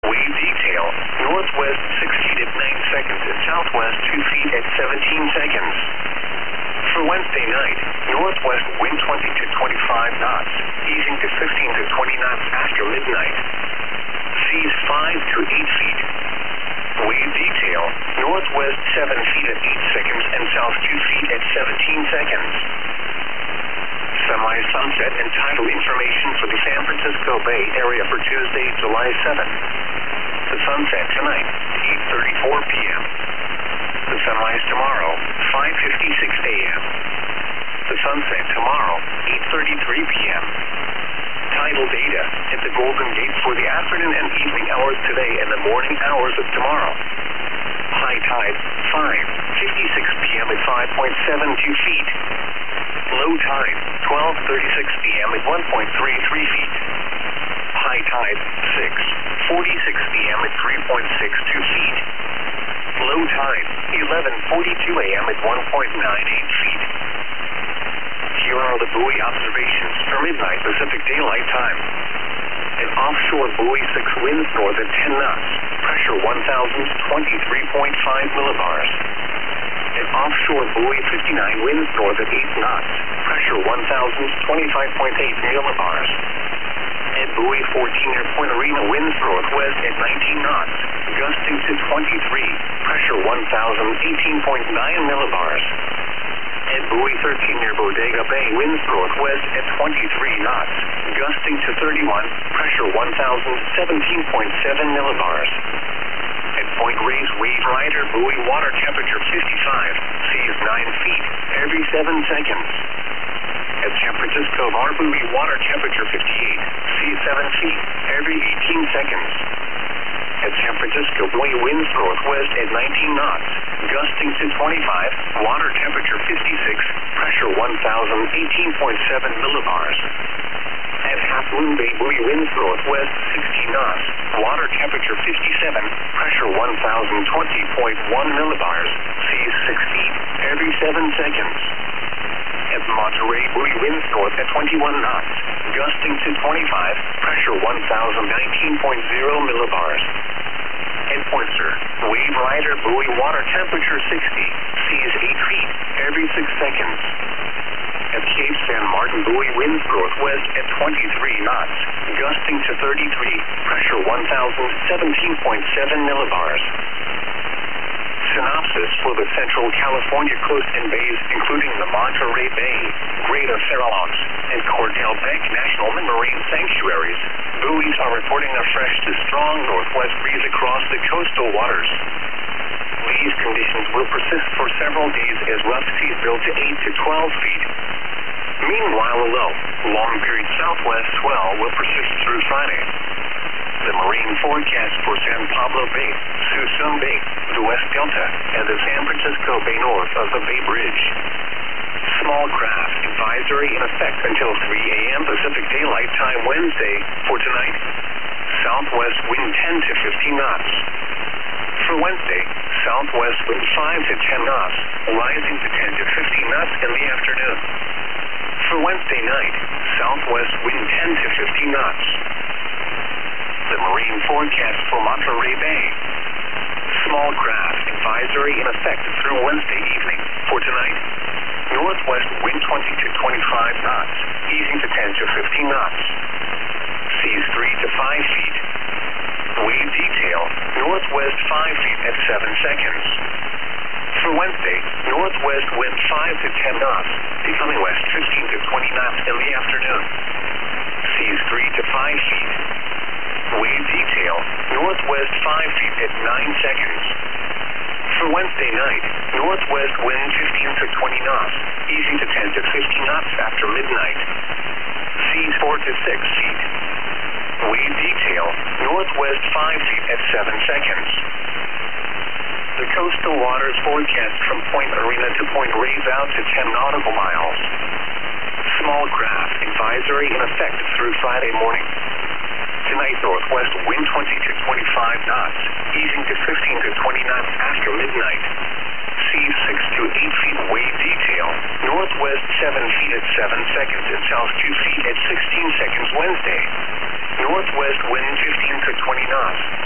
Wave detail, northwest 6 feet at 9 seconds and southwest 2 feet at 17 seconds. For Wednesday night, northwest wind 20 to 25 knots, easing to 15 to 20 knots after midnight. Seas 5 to 8 feet. Wave detail, northwest 7 feet at 8 seconds and south 2 feet at 17 seconds. Semi-sunset and tidal information for the San Francisco Bay Area for Tuesday, July 7th. The sunset tonight, 8:34 p.m. The sunrise tomorrow, 5:56 a.m. The sunset tomorrow, 8:33 p.m. Tidal data at the Golden Gate for the afternoon and evening hours today and the morning hours of tomorrow. High tide, 5:56 p.m. at 5.72 feet. Low tide, 12:36 p.m. at 1.33 feet. High tide, 6:46 p.m. at 3.62 feet. Low tide, 11:42 a.m. at 1.98 feet. Here are the buoy observations for midnight Pacific Daylight Time. An offshore buoy 6 winds north at 10 knots, pressure 1,023.5 millibars. An offshore buoy 59 winds north at 8 knots, pressure 1,025.8 millibars. And buoy 14 near Point Arena winds northwest at 19 knots, gusting to 23, pressure 1,018.9 millibars. And buoy 13 near Bodega Bay winds northwest at 23 knots, gusting to 31, pressure 1,017.7 millibars. At Point Reyes Wave Rider buoy water temperature 55, seas 9 feet every 7 seconds. At San Francisco Bar buoy water temperature 58, seas 7 feet every 18 seconds. At San Francisco buoy winds northwest at 19 knots, gusting to 25, water temperature 56, pressure 1,018.7 millibars. At Half Moon Bay buoy winds northwest 16 knots, water temperature 57, pressure 1,020.1 millibars, seas 6 feet every 7 seconds. At Monterey buoy winds north at 21 knots, gusting to 25, pressure 1,019.0 millibars. At Pointer, Wave Rider buoy water temperature 60, seas 8 feet every 6 seconds. At Cape San Martin buoy winds northwest at 23 knots, gusting to 33, pressure 1,017.7 millibars. Synopsis for the Central California coast and bays, including the Monterey Bay, Greater Farallons, and Cordell Bank National Marine Sanctuaries, buoys are reporting a fresh to strong northwest breeze across the coastal waters. These conditions will persist for several days as rough seas build to 8 to 12 feet. Meanwhile, a low, long-period southwest swell will persist through Friday. The marine forecast for San Pablo Bay, Suisun Bay, the West Delta, and the San Francisco Bay north of the Bay Bridge. Small craft advisory in effect until 3 a.m. Pacific Daylight Time Wednesday for tonight. Southwest wind 10 to 15 knots. For Wednesday, southwest wind 5 to 10 knots, rising to 10 to 15 knots in the afternoon. For Wednesday night, southwest wind 10 to 15 knots. The marine forecast for Monterey Bay. Small craft advisory in effect through Wednesday evening for tonight. Northwest wind 20 to 25 knots, easing to 10 to 15 knots. Seas 3 to 5 feet. Wave detail, northwest 5 feet at 7 seconds. For Wednesday, northwest wind 5 to 10 knots, becoming west 15 to 20 knots in the afternoon. Seas 3 to 5 feet. Wave detail, northwest 5 feet at 9 seconds. For Wednesday night, northwest wind 15 to 20 knots, easing to 10 to 15 knots after midnight. Seas 4 to 6 feet. Wave detail, northwest 5 feet at 7 seconds. The coastal waters forecast from Point Arena to Point Reyes out to 10 nautical miles. Small craft advisory in effect through Friday morning. Tonight, northwest wind 20 to 25 knots, easing to 15 to 20 knots after midnight. Seas 6 to 8 feet wave detail, northwest 7 feet at 7 seconds and south 2 feet at 16 seconds Wednesday. Northwest wind 15 to 20 knots,